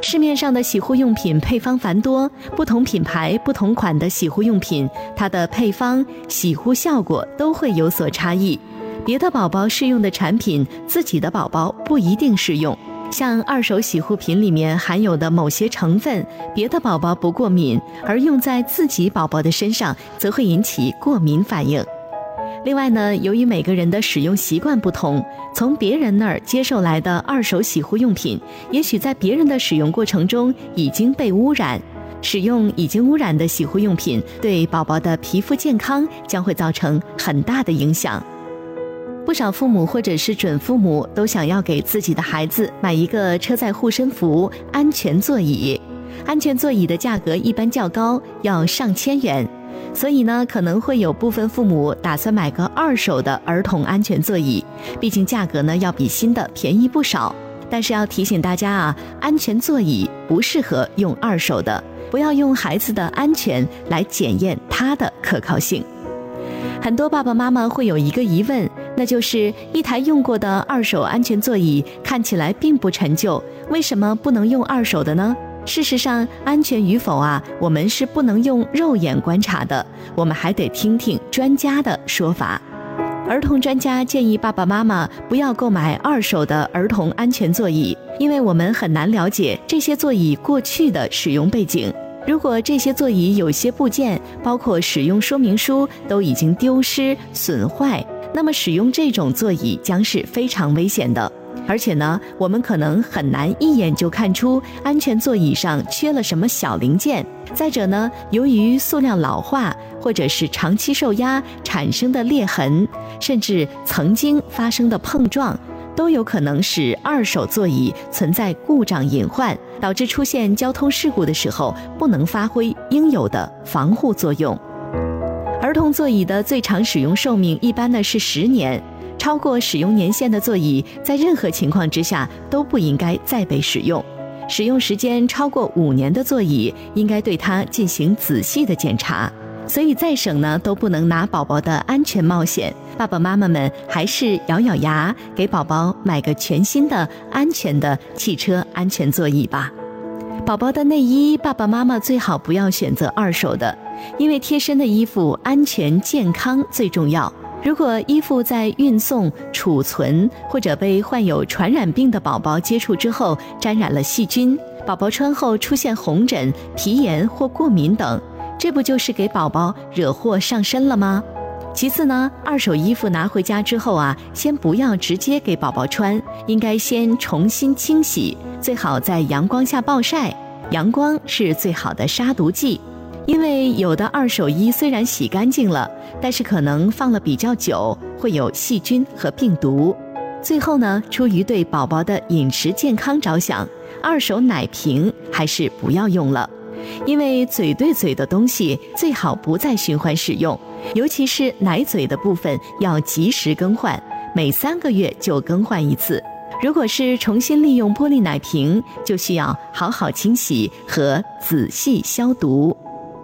市面上的洗护用品配方繁多，不同品牌、不同款的洗护用品，它的配方、洗护效果都会有所差异。别的宝宝适用的产品，自己的宝宝不一定适用。像二手洗护品里面含有的某些成分，别的宝宝不过敏，而用在自己宝宝的身上，则会引起过敏反应。另外呢，由于每个人的使用习惯不同，从别人那儿接受来的二手洗护用品，也许在别人的使用过程中已经被污染。使用已经污染的洗护用品，对宝宝的皮肤健康将会造成很大的影响。不少父母或者是准父母都想要给自己的孩子买一个车载护身符安全座椅。安全座椅的价格一般较高，要上千元。所以呢，可能会有部分父母打算买个二手的儿童安全座椅，毕竟价格呢要比新的便宜不少。但是要提醒大家啊，安全座椅不适合用二手的，不要用孩子的安全来检验它的可靠性。很多爸爸妈妈会有一个疑问，那就是一台用过的二手安全座椅看起来并不陈旧，为什么不能用二手的呢？事实上，安全与否啊，我们是不能用肉眼观察的，我们还得听听专家的说法。儿童专家建议爸爸妈妈不要购买二手的儿童安全座椅，因为我们很难了解这些座椅过去的使用背景。如果这些座椅有些部件，包括使用说明书都已经丢失、损坏，那么使用这种座椅将是非常危险的。而且呢，我们可能很难一眼就看出安全座椅上缺了什么小零件。再者呢，由于塑料老化或者是长期受压产生的裂痕，甚至曾经发生的碰撞，都有可能使二手座椅存在故障隐患，导致出现交通事故的时候不能发挥应有的防护作用。儿童座椅的最长使用寿命一般呢是10年，超过使用年限的座椅在任何情况之下都不应该再被使用。使用时间超过5年的座椅，应该对它进行仔细的检查。所以再省呢都不能拿宝宝的安全冒险，爸爸妈妈们还是咬咬牙给宝宝买个全新的安全的汽车安全座椅吧。宝宝的内衣，爸爸妈妈最好不要选择二手的，因为贴身的衣服安全健康最重要。如果衣服在运送、储存或者被患有传染病的宝宝接触之后沾染了细菌，宝宝穿后出现红疹、皮炎或过敏等，这不就是给宝宝惹祸上身了吗？其次呢，二手衣服拿回家之后啊，先不要直接给宝宝穿，应该先重新清洗，最好在阳光下暴晒，阳光是最好的杀毒剂。因为有的二手衣虽然洗干净了，但是可能放了比较久，会有细菌和病毒。最后呢，出于对宝宝的饮食健康着想，二手奶瓶还是不要用了。因为嘴对嘴的东西最好不再循环使用，尤其是奶嘴的部分要及时更换，每3个月就更换一次。如果是重新利用玻璃奶瓶，就需要好好清洗和仔细消毒。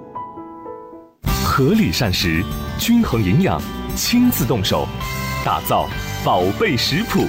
合理膳食，均衡营养，亲自动手，打造宝贝食谱。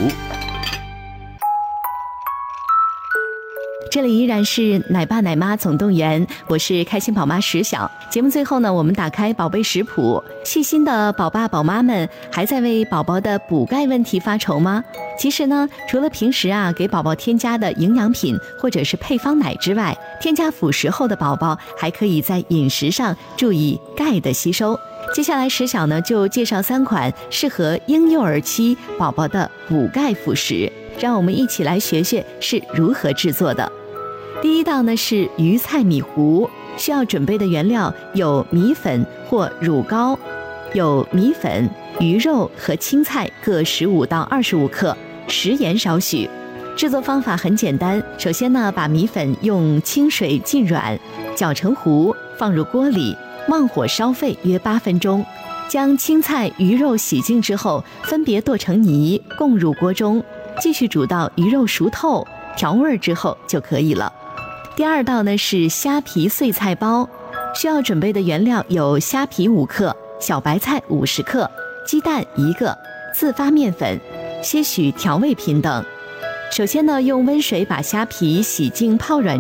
这里依然是奶爸奶妈总动员，我是开心宝妈石晓。节目最后呢，我们打开宝贝食谱，细心的宝爸宝妈们还在为宝宝的补钙问题发愁吗？其实呢，除了平时给宝宝添加的营养品或者是配方奶之外，添加辅食后的宝宝还可以在饮食上注意钙的吸收。接下来石晓呢就介绍3款适合婴幼儿期宝宝的补钙辅食，让我们一起来学学是如何制作的。第一道呢是鱼菜米糊，需要准备的原料有米粉或乳膏，有米粉、鱼肉和青菜各15到25克，食盐少许。制作方法很简单，首先呢，把米粉用清水浸软，搅成糊，放入锅里，慢火烧沸约8分钟。将青菜、鱼肉洗净之后，分别剁成泥，供入锅中，继续煮到鱼肉熟透，调味之后就可以了。第二道呢是虾皮碎菜包，需要准备的原料有虾皮5克、小白菜50克、鸡蛋1个、自发面粉、些许调味品等。首先呢，用温水把虾皮洗净泡软